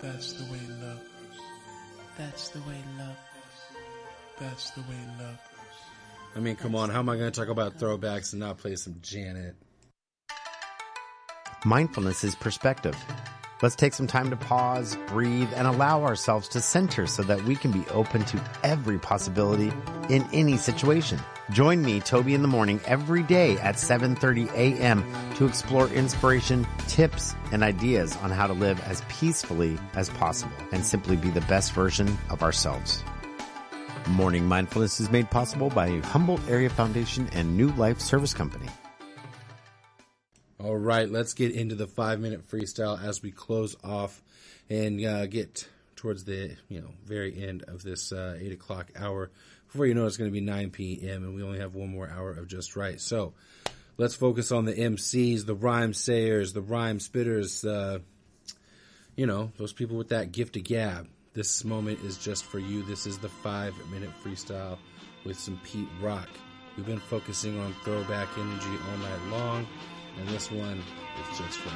That's the way love. That's the way love. That's the way love. I mean, come on. How am I going to talk about throwbacks and not play some Janet? Mindfulness is perspective. Let's take some time to pause, breathe, and allow ourselves to center so that we can be open to every possibility in any situation. Join me, Toby, in the morning every day at 7:30 a.m. to explore inspiration, tips, and ideas on how to live as peacefully as possible and simply be the best version of ourselves. Morning Mindfulness is made possible by Humboldt Area Foundation and New Life Service Company. All right, let's get into the 5-minute freestyle as we close off and get towards the very end of this 8 o'clock hour. Before you know, it's going to be 9 p.m. and we only have one more hour of just right. So let's focus on the MCs, the rhyme sayers, the rhyme spitters, those people with that gift of gab. This moment is just for you. This is the 5-minute freestyle with some Pete Rock. We've been focusing on throwback energy all night long, and this one is just for